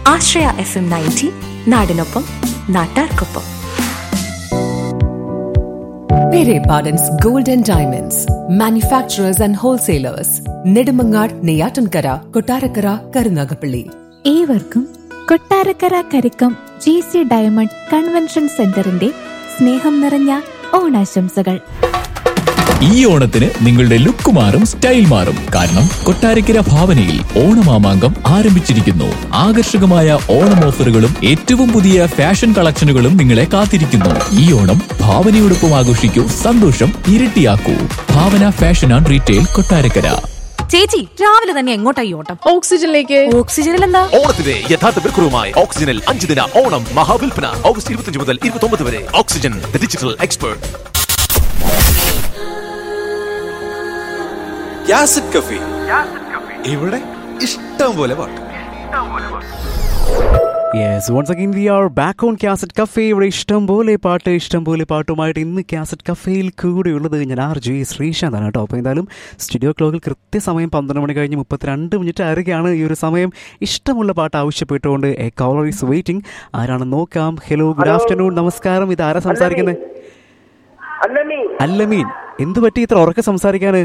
ആശ്രയ FM 90 നാടിനൊപ്പം നാട്ടാർക്കൊപ്പം. Pere Pardon's Gold and Diamonds, manufacturers and wholesalers, Nedumangad, Neyatankara, Kottarakara, Karunagapalli. ഏവർക്കും Kottarakkara Karikkam GC diamond convention സെന്ററിന്റെ സ്നേഹം നിറഞ്ഞ ഓണാശംസകൾ. ഈ ഓണത്തിന് നിങ്ങളുടെ ലുക്ക് മാറും, സ്റ്റൈൽ മാറും. കാരണം കൊട്ടാരക്കര ഭാവനയിൽ ഓണമാമാങ്കം ആരംഭിച്ചിരിക്കുന്നു. ആകർഷകമായ ഓണം ഓഫറുകളും ഏറ്റവും പുതിയ ഫാഷൻ കളക്ഷനുകളും നിങ്ങളെ കാത്തിരിക്കുന്നു. ഈ ഓണം ഭാവനയോടൊപ്പം ആഘോഷിക്കൂ, സന്തോഷം ഇരട്ടിയാക്കൂ. ഭാവന ഫാഷൻ ആൻഡ് റീറ്റെയിൽ, കൊട്ടാരക്കര. ചേച്ചി, രാവിലെ തന്നെ എങ്ങോട്ടായി ഓട്ടം? ഓക്സിജനിലേക്ക്. ഓക്സിജനിൽ എന്താ? ഓണത്തിന്റെ യഥാർത്ഥ വിൽക്കുറവുമായി ഓക്സിജനിൽ 5 ദിന ഓണം മഹാവിൽപ്പന ഓഗസ്റ്റ് 25 മുതൽ 29 വരെ. Oxygen, the digital expert. Cassette cafe, ഇവിടെ ഇഷ്ടം പോലെ പാട്ട്. Yes, once again we are back on Cassette Cafe. ഇവിടെ ഇഷ്ടം പോലെ പാട്ടുമായിട്ട് ഇന്ന് കാസറ്റ് കഫേയിൽ കൂടെയുള്ളത് ഞാൻ RJ ശ്രീശാന്താണ് കേട്ടോ. അപ്പോൾ എന്തായാലും സ്റ്റുഡിയോ ക്ലോക്കിൽ കൃത്യസമയം 12 മണി കഴിഞ്ഞ് 32 മിനിറ്റ് ആയിരിക്കുകയാണ്. ഈ ഒരു സമയം ഇഷ്ടമുള്ള പാട്ട് ആവശ്യപ്പെട്ടുകൊണ്ട് എ കോളർ ഈസ് വെയിറ്റിംഗ്. ആരാണെന്ന് നോക്കാം. ഹലോ, ഗുഡ് ആഫ്റ്റർനൂൺ, നമസ്കാരം. ഇത് ആരാ സംസാരിക്കുന്നത്? അല്ലമീൻ. എന്ത് പറ്റി ഇത്ര ഉറക്കെ സംസാരിക്കാന്?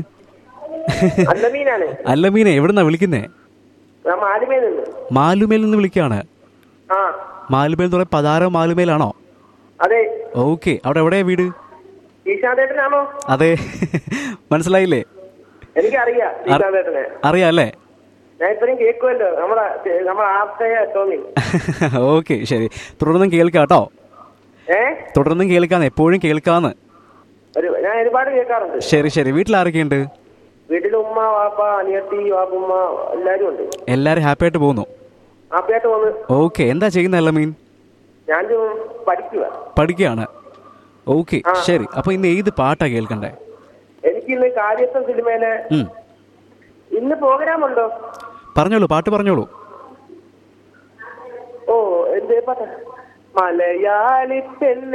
അല്ലമീനെ എവിടുന്നാ വിളിക്കുന്നേ? മാലുമേൽ നിന്ന് വിളിക്കുകയാണ്. മാലുമേൽ എന്ന് പറയുന്നത് പതാര മാലുമേലാണോ? ഓക്കെ. അവിടെ എവിടെയാ വീട്? അതെ, മനസ്സിലായില്ലേ? അറിയാം അല്ലേ? ഓക്കെ, ശരി. തുടർന്നും കേൾക്കാട്ടോ. തുടർന്നും കേൾക്കാന്ന്, എപ്പോഴും കേൾക്കാന്ന്. ശരി. വീട്ടിൽ ആരൊക്കെയുണ്ട്? വീട്ടിൽ ഉമ്മ, വാപ്പ, അനിയത്തി, വാപ്പുമ്മ എല്ലാരും ഉണ്ട്. എല്ലാരും ഹാപ്പി ആയിട്ട് പോകുന്നു? ഓക്കെ. എന്താ ചെയ്യുന്ന അല്ലമീൻ? ഞാൻ പഠിക്കുകയാണ്. ഓക്കെ, ശരി. അപ്പൊ ഇന്ന് ഏത് പാട്ടാ കേൾക്കണ്ടേ? എനിക്കിന്ന് കാര്യസ്ഥ സിനിമയിലെ ഇന്ന് പ്രോഗ്രാം ഉണ്ടോ? പറഞ്ഞോളൂ, പാട്ട് പറഞ്ഞോളൂ. ഓ, എന്തേ പാട്ട? മലയാളി പെണ്ണ്